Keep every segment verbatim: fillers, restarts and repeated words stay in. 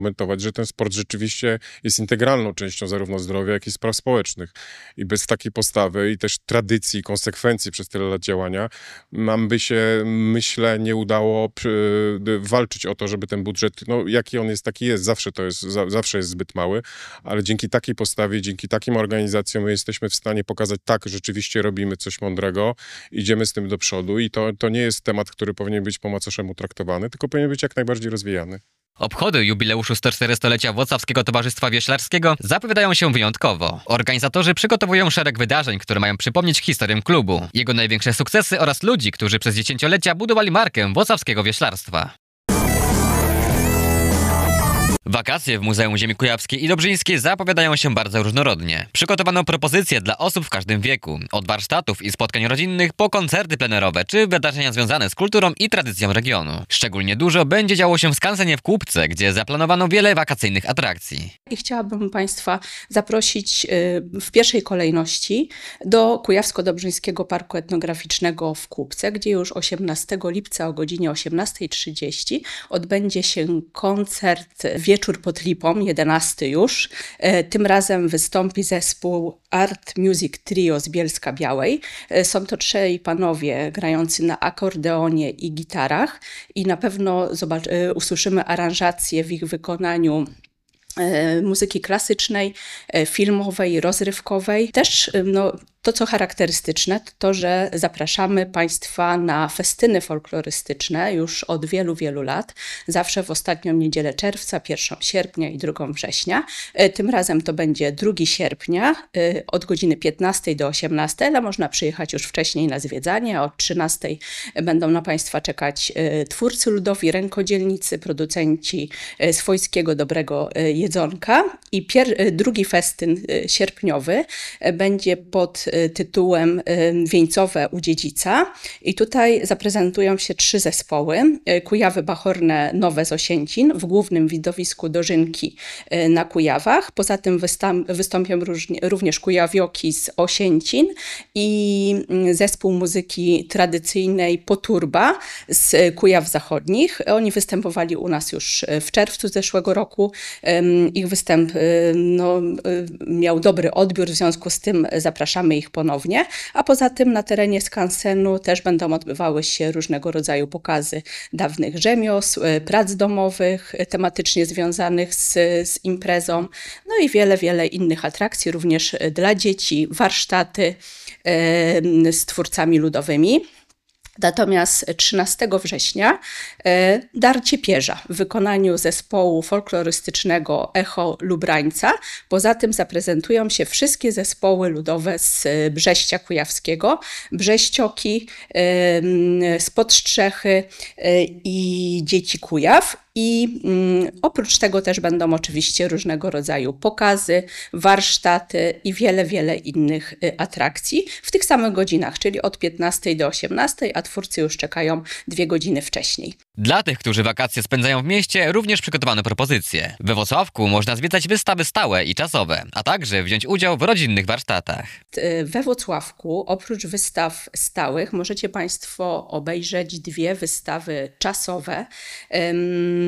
komentować, że ten sport rzeczywiście jest integralną częścią zarówno zdrowia, jak i spraw społecznych. I bez takiej postawy i też tradycji, konsekwencji przez tyle lat działania nam by się, myślę, nie udało przy, walczyć o to, żeby ten budżet, no jaki on jest, taki jest, zawsze to jest, za, zawsze jest zbyt mały, ale dzięki takiej postawie, dzięki takim organizacjom my jesteśmy w stanie pokazać, tak, rzeczywiście robimy coś mądrego, idziemy z tym do przodu i to, to nie jest temat, który powinien być po macoszemu traktowany, tylko powinien być jak najbardziej rozwijany. Obchody jubileuszu sto czterystolecia Włocławskiego Towarzystwa Wioślarskiego zapowiadają się wyjątkowo. Organizatorzy przygotowują szereg wydarzeń, które mają przypomnieć historię klubu, jego największe sukcesy oraz ludzi, którzy przez dziesięciolecia budowali markę włocławskiego wioślarstwa. Wakacje w Muzeum Ziemi Kujawskiej i Dobrzyńskiej zapowiadają się bardzo różnorodnie. Przygotowano propozycje dla osób w każdym wieku. Od warsztatów i spotkań rodzinnych po koncerty plenerowe czy wydarzenia związane z kulturą i tradycją regionu. Szczególnie dużo będzie działo się w skansenie w Kłubce, gdzie zaplanowano wiele wakacyjnych atrakcji. I chciałabym Państwa zaprosić w pierwszej kolejności do Kujawsko-Dobrzyńskiego Parku Etnograficznego w Kłubce, gdzie już osiemnastego lipca o godzinie osiemnastej trzydzieści odbędzie się koncert Wieczór pod Lipą, jedenasty już. Tym razem wystąpi zespół Art Music Trio z Bielska Białej. Są to trzej panowie grający na akordeonie i gitarach i na pewno zobac- usłyszymy aranżację w ich wykonaniu muzyki klasycznej, filmowej, rozrywkowej. Też no, to, co charakterystyczne, to to, że zapraszamy Państwa na festyny folklorystyczne już od wielu, wielu lat. Zawsze w ostatnią niedzielę czerwca, pierwszego sierpnia i drugą września. Tym razem to będzie drugiego sierpnia od godziny piętnastej do osiemnastej, ale można przyjechać już wcześniej na zwiedzanie. Od trzynastej będą na Państwa czekać twórcy ludowi, rękodzielnicy, producenci swojskiego dobrego jedzonka. I pier- drugi festyn sierpniowy będzie pod tytułem Wieńcowe u Dziedzica. I tutaj zaprezentują się trzy zespoły. Kujawy Bachorne Nowe z Osięcin w głównym widowisku Dożynki na Kujawach. Poza tym wystąp- wystąpią różnie, również Kujawioki z Osięcin i zespół muzyki tradycyjnej Poturba z Kujaw Zachodnich. Oni występowali u nas już w czerwcu zeszłego roku. Ich występ no, miał dobry odbiór, w związku z tym zapraszamy ich ponownie. A poza tym na terenie skansenu też będą odbywały się różnego rodzaju pokazy dawnych rzemiosł, prac domowych, tematycznie związanych z, z imprezą, no i wiele, wiele innych atrakcji, również dla dzieci, warsztaty e, z twórcami ludowymi. Natomiast trzynastego września e, Darcie Pierza w wykonaniu zespołu folklorystycznego Echo Lubrańca. Poza tym zaprezentują się wszystkie zespoły ludowe z Brześcia Kujawskiego, Brześcioki, e, z Podstrzechy e, i Dzieci Kujaw. I mm, oprócz tego też będą oczywiście różnego rodzaju pokazy, warsztaty i wiele, wiele innych y, atrakcji w tych samych godzinach, czyli od piętnastej do osiemnastej, a twórcy już czekają dwie godziny wcześniej. Dla tych, którzy wakacje spędzają w mieście, również przygotowano propozycje. We Włocławku można zwiedzać wystawy stałe i czasowe, a także wziąć udział w rodzinnych warsztatach. We Włocławku oprócz wystaw stałych możecie Państwo obejrzeć dwie wystawy czasowe, ym,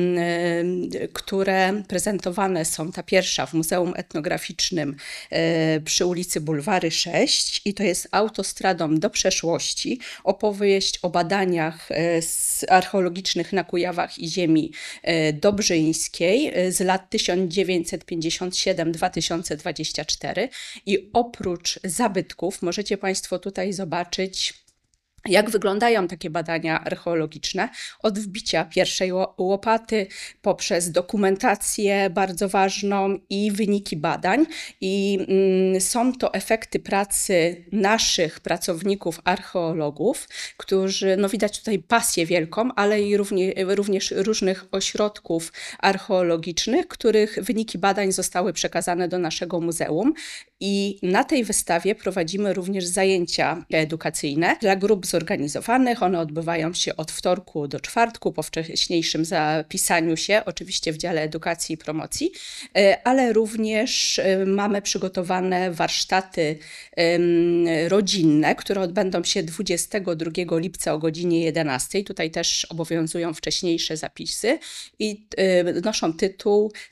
które prezentowane są. Ta pierwsza w Muzeum Etnograficznym przy ulicy Bulwary sześć i to jest Autostradą do przeszłości. Opowieść o badaniach archeologicznych na Kujawach i ziemi dobrzyńskiej z lat tysiąc dziewięćset pięćdziesiąt siedem do dwa tysiące dwudziestego czwartego. I oprócz zabytków możecie Państwo tutaj zobaczyć, jak wyglądają takie badania archeologiczne od wbicia pierwszej łopaty poprzez dokumentację bardzo ważną i wyniki badań. I mm, są to efekty pracy naszych pracowników archeologów, którzy, no widać tutaj pasję wielką, ale i równie, również różnych ośrodków archeologicznych, których wyniki badań zostały przekazane do naszego muzeum. I na tej wystawie prowadzimy również zajęcia edukacyjne dla grup zorganizowanych. One odbywają się od wtorku do czwartku po wcześniejszym zapisaniu się, oczywiście w dziale edukacji i promocji, ale również mamy przygotowane warsztaty rodzinne, które odbędą się dwudziestego drugiego lipca o godzinie jedenastej. Tutaj też obowiązują wcześniejsze zapisy i noszą tytuł